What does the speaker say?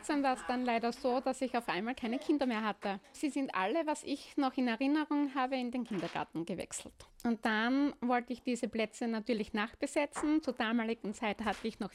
14 war es dann leider so, dass ich auf einmal keine Kinder mehr hatte. Sie sind alle, was ich noch in Erinnerung habe, in den Kindergarten gewechselt. Und dann wollte ich diese Plätze natürlich nachbesetzen. Zur damaligen Zeit hatte ich noch